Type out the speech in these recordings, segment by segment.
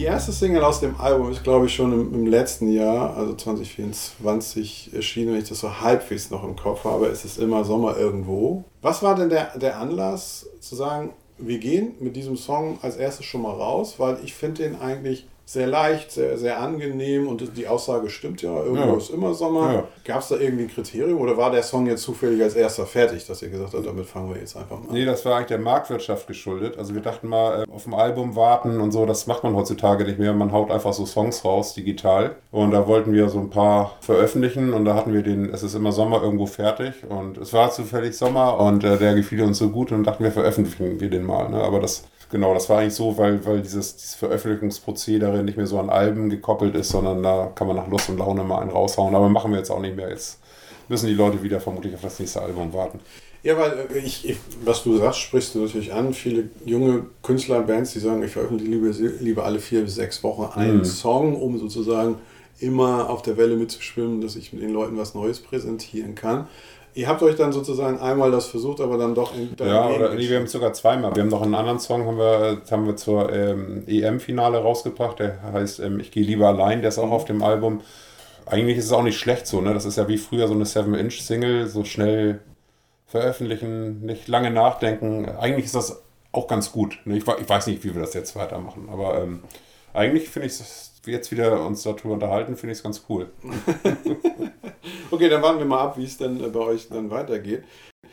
Die erste Single aus dem Album ist, glaube ich, schon im letzten Jahr, also 2024, erschienen, wenn ich das so halbwegs noch im Kopf habe. Es ist immer Sommer irgendwo. Was war denn der Anlass zu sagen, wir gehen mit diesem Song als erstes schon mal raus? Weil ich finde den eigentlich sehr leicht, sehr, sehr angenehm und die Aussage stimmt ja, irgendwo ist immer Sommer. Ja. Gab es da irgendwie ein Kriterium oder war der Song jetzt zufällig als erster fertig, dass ihr gesagt habt, damit fangen wir jetzt einfach mal an? Nee, das war eigentlich der Marktwirtschaft geschuldet. Also wir dachten mal, auf dem Album warten und so, das macht man heutzutage nicht mehr. Man haut einfach so Songs raus, digital. Und da wollten wir so ein paar veröffentlichen und da hatten wir Es ist immer Sommer irgendwo fertig. Und es war zufällig Sommer und der gefiel uns so gut und dachten wir, veröffentlichen wir den mal. Ne? Aber das war eigentlich so, weil dieses Veröffentlichungsprozedere nicht mehr so an Alben gekoppelt ist, sondern da kann man nach Lust und Laune mal einen raushauen. Aber machen wir jetzt auch nicht mehr. Jetzt müssen die Leute wieder vermutlich auf das nächste Album warten. Ja, weil was du sagst, sprichst du natürlich an. Viele junge Künstler und Bands, die sagen, ich veröffentliche lieber alle 4 bis 6 Wochen einen Song, um sozusagen immer auf der Welle mitzuschwimmen, dass ich mit den Leuten was Neues präsentieren kann. Ihr habt euch dann sozusagen einmal das versucht, aber dann doch... wir haben es sogar zweimal. Wir haben noch einen anderen Song, haben wir zur EM-Finale rausgebracht, der heißt Ich gehe lieber allein, der ist auch auf dem Album. Eigentlich ist es auch nicht schlecht so, ne? Das ist ja wie früher so eine 7-Inch-Single, so schnell veröffentlichen, nicht lange nachdenken. Eigentlich ist das auch ganz gut. Ne? Ich weiß nicht, wie wir das jetzt weitermachen, aber eigentlich finde ich es, jetzt wieder uns darüber unterhalten, finde ich es ganz cool. Okay, dann warten wir mal ab, wie es dann bei euch dann weitergeht.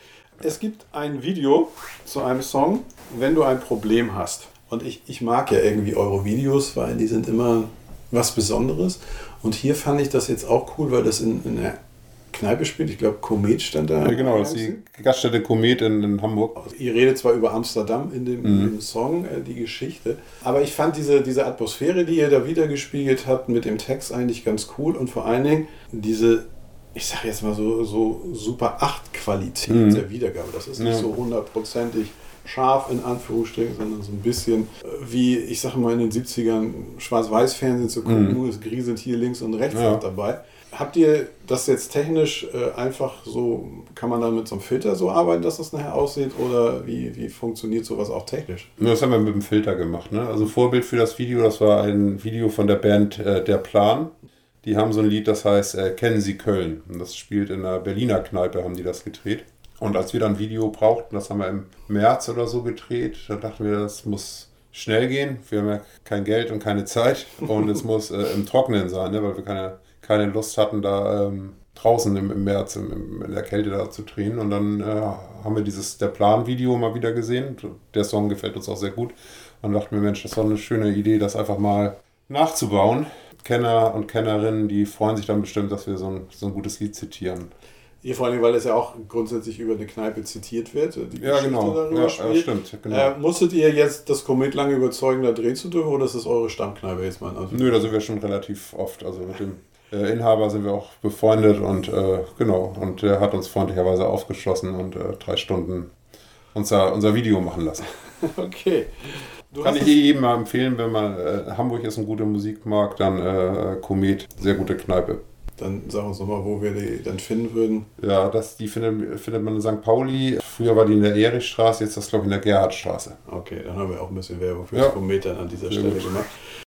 Es gibt ein Video zu einem Song, wenn du ein Problem hast. Und ich mag ja irgendwie eure Videos, weil die sind immer was Besonderes. Und hier fand ich das jetzt auch cool, weil das in der Kneipe spielt. Ich glaube, Komet stand da. Ja, genau, das ist die Gaststätte Komet in Hamburg. Ihr redet zwar über Amsterdam in dem Song, die Geschichte, aber ich fand diese Atmosphäre, die ihr da wiedergespiegelt habt, mit dem Text eigentlich ganz cool und vor allen Dingen diese, ich sag jetzt mal so Super 8 Qualität der Wiedergabe. Das ist nicht so 100%ig scharf in Anführungsstrichen, sondern so ein bisschen wie, ich sag mal, in den 70ern Schwarz-Weiß-Fernsehen zu gucken, nur es grieselt hier links und rechts auch dabei. Habt ihr das jetzt technisch einfach so, kann man da mit so einem Filter so arbeiten, dass das nachher aussieht oder wie funktioniert sowas auch technisch? Das haben wir mit dem Filter gemacht. Ne? Also Vorbild für das Video, das war ein Video von der Band Der Plan. Die haben so ein Lied, das heißt Kennen Sie Köln. Und das spielt in einer Berliner Kneipe, haben die das gedreht. Und als wir dann ein Video brauchten, das haben wir im März oder so gedreht, da dachten wir, das muss schnell gehen. Wir haben ja kein Geld und keine Zeit und es muss im Trockenen sein, ne? Weil wir keine Lust hatten, da draußen im März in der Kälte da zu drehen. Und dann haben wir Der Plan-Video mal wieder gesehen. Der Song gefällt uns auch sehr gut. Und dachten wir, Mensch, das war eine schöne Idee, das einfach mal nachzubauen. Kenner und Kennerinnen, die freuen sich dann bestimmt, dass wir so ein gutes Lied zitieren. Ihr vor allem, weil es ja auch grundsätzlich über eine Kneipe zitiert wird. Die ja, genau. Ja, stimmt. Genau. Musstet ihr jetzt das Komet lange überzeugen, da drehen zu dürfen, oder ist das eure Stammkneipe jetzt mal? Nö, da sind wir schon relativ oft. Also mit dem Inhaber sind wir auch befreundet und genau. Und der hat uns freundlicherweise aufgeschlossen und 3 Stunden unser Video machen lassen. Okay. Kann ich jedem mal empfehlen, wenn man Hamburg ist ein guter Musikmarkt, dann Komet, sehr gute Kneipe. Dann sag uns nochmal, wo wir die dann finden würden. Ja, die findet man in St. Pauli. Früher war die in der Erichstraße, jetzt ist das, glaube ich, in der Gerhardstraße. Okay, dann haben wir auch ein bisschen Werbung für das Komet dann an dieser Stelle gemacht.